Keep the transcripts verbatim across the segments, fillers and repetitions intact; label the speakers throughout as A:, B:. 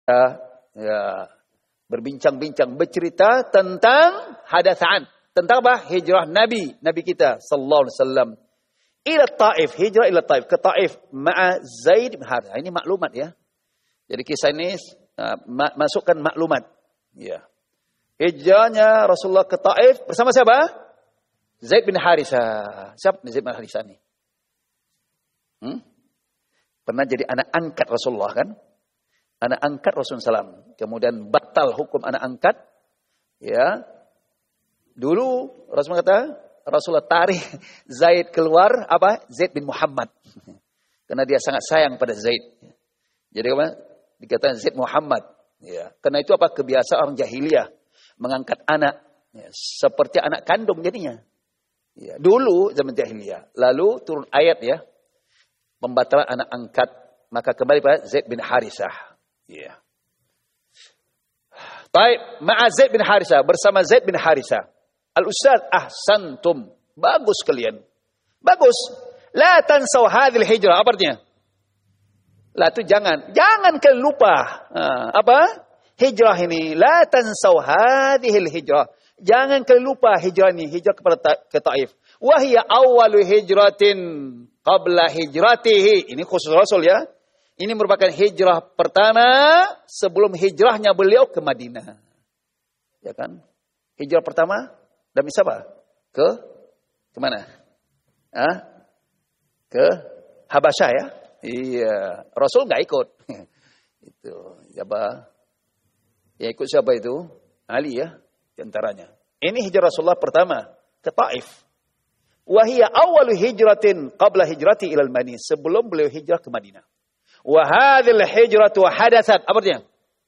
A: ya, berbincang-bincang, bercerita tentang hadatsan, tentang apa? Hijrah Nabi, Nabi kita sallallahu alaihi wasallam ila Taif, hijrah ila Taif, ke Taif ma'a Zaid bin Harithah. Ini maklumat ya. Jadi kisah ini uh, ma- masukkan maklumat. Ya. Hijrahnya Rasulullah ke Taif bersama siapa? Zaid bin Harithah. Siapa Zaid bin Harithah ini? Hmm? Pernah jadi anak angkat Rasulullah kan? Anak angkat Rasulullah shallallahu alaihi wasallam. Kemudian batal hukum anak angkat. Ya. Dulu Rasulullah kata, Rasulullah tarik Zaid keluar, apa? Zaid bin Muhammad. Karena dia sangat sayang pada Zaid. Jadi apa? Dikatakan Zaid Muhammad. Ya. Karena itu apa? Kebiasaan orang jahiliyah. Mengangkat anak. Ya. Seperti anak kandung jadinya. Ya. Dulu zaman jahiliyah. Lalu turun ayat ya. Pembatalan anak angkat. Maka kembali pada Zaid bin Harithah. Ya. Taib. Ma'a Zaid bin Harithah. Bersama Zaid bin Harithah. Al-Ustaz ahsantum. Bagus kalian. Bagus. La tansaw hadhil hijrah. Apa artinya? La itu jangan. Jangan kalian lupa. Nah, apa? Hijrah ini. La tansaw hadhil hijrah. Jangan kalian lupa hijrah ini. Hijrah kepada ta- ke Taif. Wahia awalu hijratin qabla hijratihi. Ini khusus Rasul ya. Ini merupakan hijrah pertama sebelum hijrahnya beliau ke Madinah. Ya kan? Hijrah pertama Nabi siapa? Ke kemana? Hah? Ke Habasyah ya? Iya. Rasul nggak ikut. Itu siapa? Yang ikut siapa itu? Ali ya, di antaranya. Ini hijrah Rasulullah pertama ke Taif. Wahia awalu hijratin qabla hijrati ilal Madinah. Sebelum beliau hijrah ke Madinah. Wa hadhil hijratu hadatsat. Apa artinya?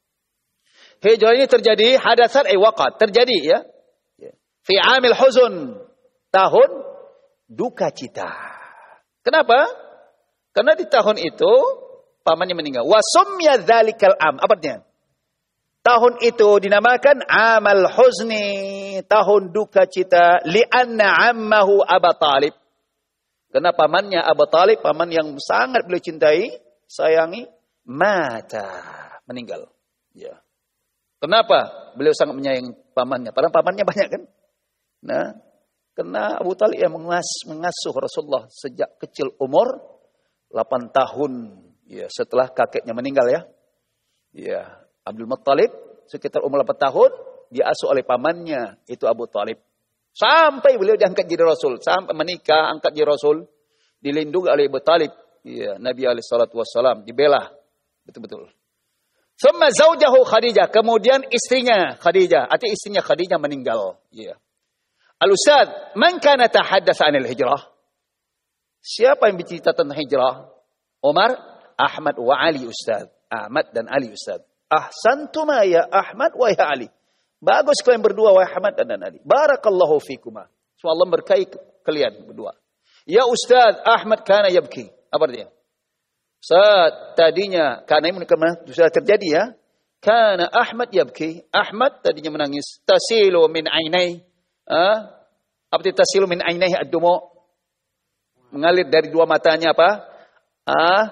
A: Hijrah ini terjadi hadatsat ay waqat, terjadi ya. Fi amil huzun, tahun duka cita. Kenapa? Karena di tahun itu pamannya meninggal. Wa sumya dzalikal am. Apa artinya? Tahun itu dinamakan amal huzni, tahun duka cita, li'anna ammahu Abu Talib. Karena pamannya Abu Talib, paman yang sangat beliau cintai, sayangi, mata, meninggal. Ya. Kenapa? Beliau sangat menyayangi pamannya. Padahal pamannya banyak kan? Nah, karena Abu Talib yang mengas, mengasuh Rasulullah sejak kecil umur delapan tahun. Ya, setelah kakeknya meninggal ya. Ya. Abdul Muttalib sekitar umur delapan tahun diasuh oleh pamannya itu Abu Talib. Sampai beliau diangkat jadi Rasul, sampai menikah angkat jadi Rasul, dilindungi oleh Abu Talib. Ya, Nabi alaihi salatu wassalam dibela betul-betul. Summa zaujahu Khadijah, kemudian istrinya Khadijah, arti istrinya Khadijah meninggal. Ya. Al-Ustaz, man kana tahaddatsa 'anil hijrah? Siapa yang bercerita tentang hijrah? Umar, Ahmad wa Ali Ustaz. Ahmad dan Ali Ustaz. Ahsantuma ya Ahmad wa ya Ali. Bagus kalian berdua wahai Ahmad dan Ali. Barakallahu fikuma. Semoga Allah berkahi kalian berdua. Ya Ustaz, Ahmad kana yabki. Apa artinya? Ustaz, tadinya karena ini sudah terjadi ya. Kana Ahmad yabki. Ahmad tadinya menangis. Tasilu min ainai. Ah? Apa itu tasilu min ainai ad-dumu? Mengalir dari dua matanya apa? Ah?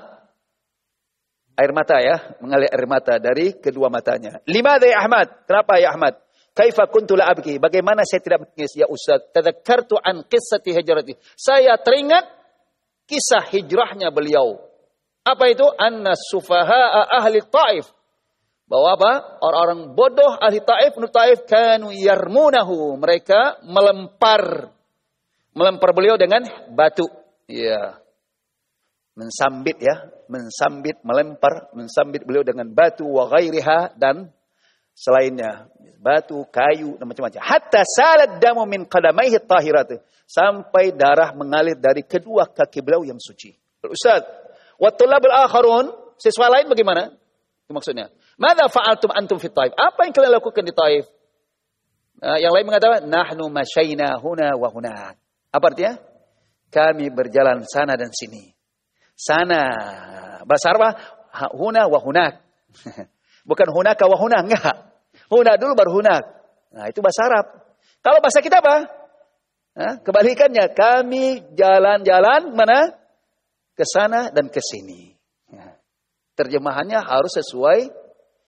A: Air mata ya, mengalir air mata dari kedua matanya. Limadha ya Ahmad? Kenapa ya Ahmad? Kaifa kuntu la abki? Bagaimana saya tidak menangis ya Ustaz? Tadzakartu an qissati hijrati. Saya teringat kisah hijrahnya beliau. Apa itu? Anna sufaha'a ahli Taif. Bahwa apa? Orang-orang bodoh ahli Taif, menurut Taif kanu yarmunahu. Mereka melempar melempar beliau dengan batu. Ya. Mensambit ya, mensambit, melempar, mensambit beliau dengan batu wa ghairiha dan selainnya, batu, kayu dan macam-macam. Hatta salat damu min qadamaihi tahirat, sampai darah mengalir dari kedua kaki beliau yang suci. Ustaz, wa tulabul akharun, siswa lain bagaimana? Itu maksudnya. Madza fa'altum antum fi Taif? Apa yang kalian lakukan di Taif? Nah, yang lain mengatakan nahnu masyaina huna wa hunak. Apa artinya? Kami berjalan sana dan sini. Sana. Bahasa Arab huna wa hunak. Bukan hunaka wa hunak, enggak. Huna dulu baru hunak. Nah, itu bahasa Arab. Kalau bahasa kita apa? Nah, kebalikannya, kami jalan-jalan mana? Ke sana dan ke sini. Nah, terjemahannya harus sesuai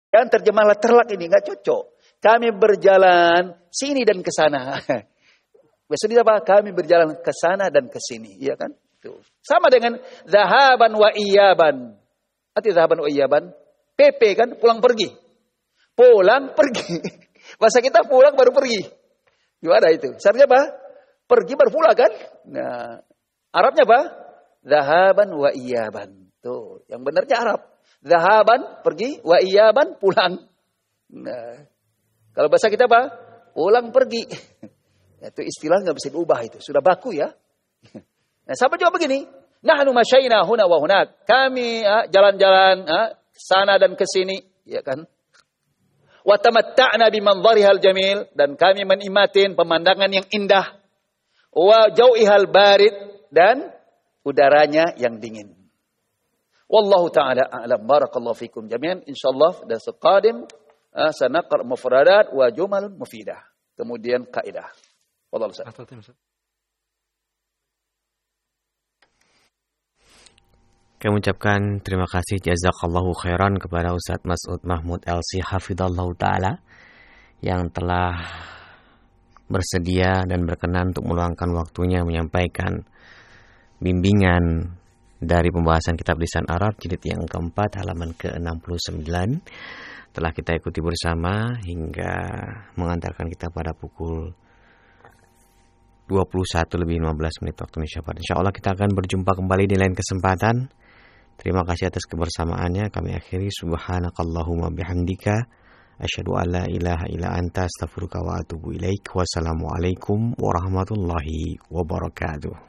A: Yang terjemahlah terlak ini nggak cocok. Kami berjalan sini dan ke sana. Biasanya apa? Kami berjalan ke sana dan ke sini, iya kan? Tuh. Sama dengan zahaban wa iyaban. Arti zahaban wa iyaban, P P kan, pulang pergi. Pulang pergi. Bahasa kita pulang baru pergi. Gimana itu? Seharusnya apa? Pergi baru pulang kan? Nah, Arabnya apa? Zahaban wa iyaban. Tuh, yang benarnya Arab. Zahaban pergi, wa iyaban pulang. Nah, kalau bahasa kita apa? Pulang pergi. Itu istilah nggak bisa diubah itu. Sudah baku ya. Nah, sama juga begini. Nahnu masyaina huna wa hunak. Kami ah, jalan-jalan ah, sana dan ke sini, ya kan? Wa tamatta'na bimanzarihal jamil, dan kami menikmatin pemandangan yang indah. Wa jau'ihal barid, dan udaranya yang dingin. Wallahu ta'ala a'lam. Barakallahu fikum jami'an. Insyaallah pada qadim ah, sanaqra mufradat wa jumal mufidah. Kemudian kaidah. Wallahu a'lam.
B: Kami ucapkan terima kasih jazakallahu khairan kepada Ustaz Mas'ud Mahmud L C hafidhallahu ta'ala yang telah bersedia dan berkenan untuk meluangkan waktunya menyampaikan bimbingan dari pembahasan kitab lisan Arab jilid yang keempat halaman ke enam puluh sembilan. Telah kita ikuti bersama hingga mengantarkan kita pada pukul dua puluh satu lebih lima belas menit waktu Indonesia Barat. Insyaallah kita akan berjumpa kembali di lain kesempatan. Terima kasih atas kebersamaannya. Kami akhiri subhanakallahumma bihamdika asyhadu an la ilaha illa anta astaghfiruka wa atubu ilaik. Wassalamualaikum warahmatullahi wabarakatuh.